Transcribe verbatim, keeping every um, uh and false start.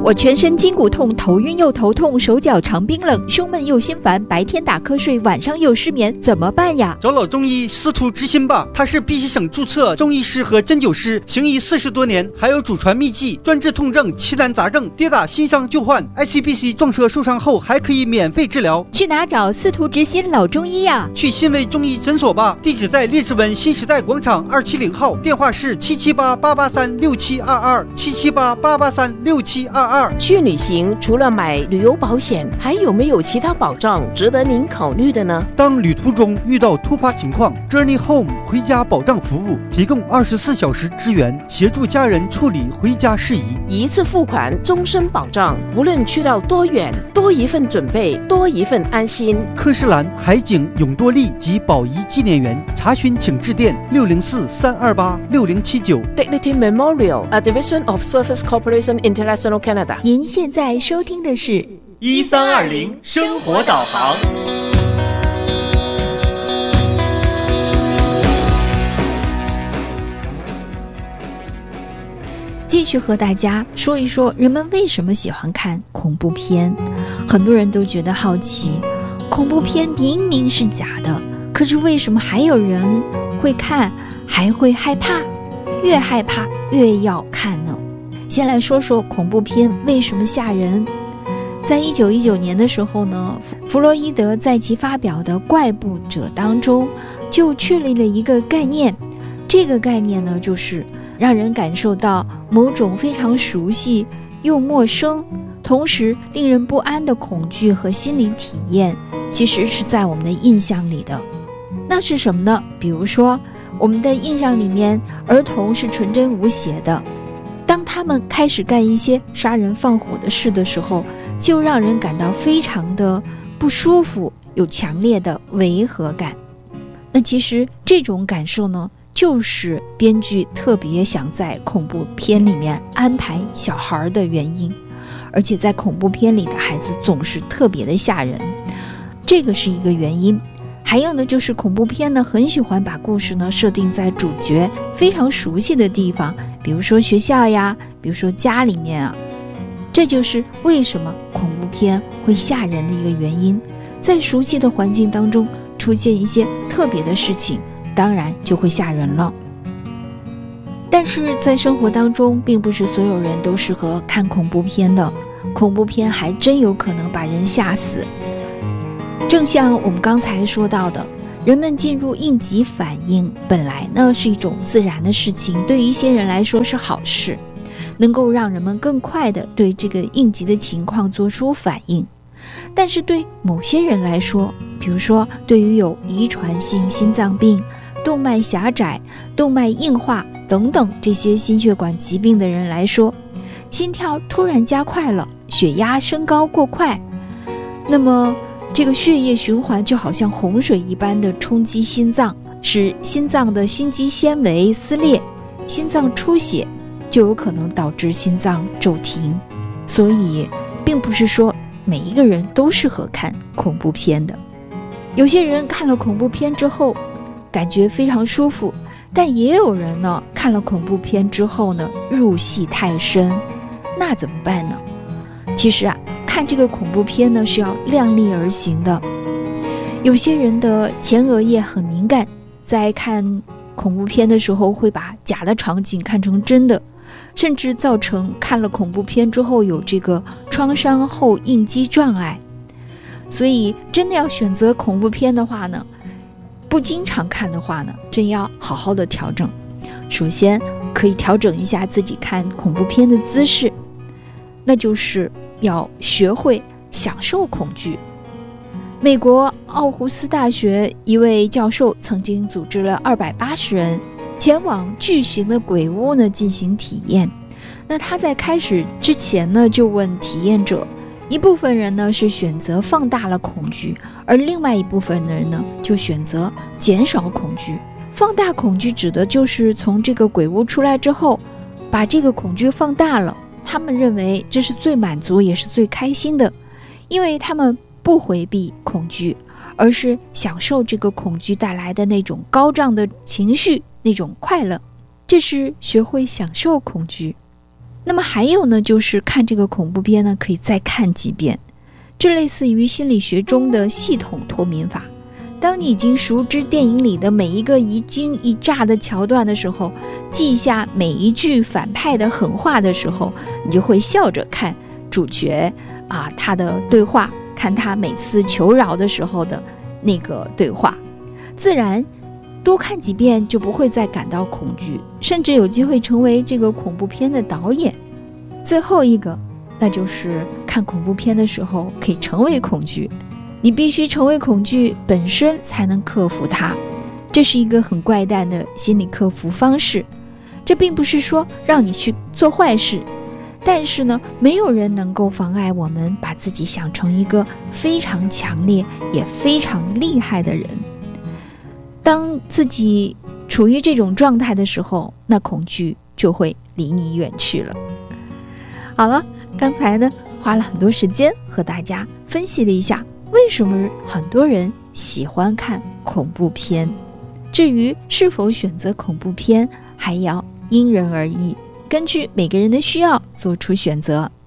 我全身筋骨痛，头晕又头痛，手脚常冰冷，胸闷又心烦，白天打瞌睡，晚上又失眠，怎么办呀？ 找老中医司徒之心吧，他是必须省注册中医师和针灸师，行医四十多年，还有祖传秘籍，专治痛症、奇难杂症，跌打新伤旧患 I C B C 撞车受伤后还可以免费治疗。 去哪找司徒之心老中医呀？ 去新维中医诊所吧，地址在列治文新时代广场二七零号，电话是七七八八八三六七二二七七八八八三六七二二。 去旅行除了买旅游保险，还有没有其他保障值得您考虑的呢？ 当旅途中遇到突发情况 ，Journey Home 回家保障服务提供二十四小时支援，协助家人处理回家事宜， 一次付款，终身保障，无论去到多远，多一份准备，多一份安心。 科士兰、海景、永多利及宝仪纪念园，查询请致电六零四三二八六零七九。 Dignity Memorial, a division of Surface Corporation International Canada。 您现在收听的是一三二零生活导航。 继续和大家说一说人们为什么喜欢看恐怖片。很多人都觉得好奇，恐怖片明明是假的，可是为什么还有人会看，还会害怕，越害怕越要看呢？先来说说恐怖片为什么吓人。在一九一九年的时候呢，弗洛伊德在其发表的《怪步者》当中就确立了一个概念，这个概念呢，就是让人感受到某种非常熟悉又陌生，同时令人不安的恐惧和心理体验，其实是在我们的印象里的。那是什么呢？比如说，我们的印象里面，儿童是纯真无邪的，当他们开始干一些杀人放火的事的时候，就让人感到非常的不舒服，有强烈的违和感。那其实这种感受呢，就是编剧特别想在恐怖片里面安排小孩的原因。而且在恐怖片里的孩子总是特别的吓人，这个是一个原因。还有呢，就是恐怖片呢很喜欢把故事呢设定在主角非常熟悉的地方，比如说学校呀，比如说家里面啊，这就是为什么恐怖片会吓人的一个原因。在熟悉的环境当中出现一些特别的事情，当然就会吓人了。但是在生活当中，并不是所有人都适合看恐怖片的，恐怖片还真有可能把人吓死。正像我们刚才说到的，人们进入应急反应本来呢是一种自然的事情，对于一些人来说是好事，能够让人们更快地对这个应急的情况做出反应。但是对某些人来说，比如说对于有遗传性心脏病、动脉狭窄、动脉硬化等等这些心血管疾病的人来说，心跳突然加快了，血压升高过快，那么这个血液循环就好像洪水一般的冲击心脏，使心脏的心肌纤维撕裂，心脏出血，就有可能导致心脏骤停。所以并不是说每一个人都适合看恐怖片的。有些人看了恐怖片之后感觉非常舒服，但也有人呢看了恐怖片之后呢入戏太深，那怎么办呢？其实啊，看这个恐怖片呢是要量力而行的。有些人的前额叶很敏感，在看恐怖片的时候会把假的场景看成真的，甚至造成看了恐怖片之后有这个创伤后应激障碍。所以真的要选择恐怖片的话呢，不经常看的话呢，真要好好的调整。首先可以调整一下自己看恐怖片的姿势，那就是要学会享受恐惧。美国奥胡斯大学一位教授曾经组织了二百八十人前往巨型的鬼屋呢进行体验。那他在开始之前呢就问体验者，一部分人呢是选择放大了恐惧，而另外一部分人呢就选择减少恐惧。放大恐惧指的就是从这个鬼屋出来之后，把这个恐惧放大了，他们认为这是最满足也是最开心的，因为他们不回避恐惧，而是享受这个恐惧带来的那种高涨的情绪，那种快乐。这是学会享受恐惧。 那么还有呢，就是看这个恐怖片呢，可以再看几遍，这类似于心理学中的系统脱敏法。当你已经熟知电影里的每一个一惊一乍的桥段的时候，记下每一句反派的狠话的时候，你就会笑着看主角啊他的对话，看他每次求饶的时候的那个对话，自然多看几遍就不会再感到恐惧，甚至有机会成为这个恐怖片的导演。最后一个，那就是看恐怖片的时候可以成为恐惧，你必须成为恐惧本身才能克服它，这是一个很怪诞的心理克服方式。这并不是说让你去做坏事，但是呢，没有人能够妨碍我们把自己想成一个非常强烈也非常厉害的人。当自己处于这种状态的时候，那恐惧就会离你远去了。好了，刚才呢花了很多时间和大家分析了一下为什么很多人喜欢看恐怖片，至于是否选择恐怖片还要因人而异，根据每个人的需要做出选择。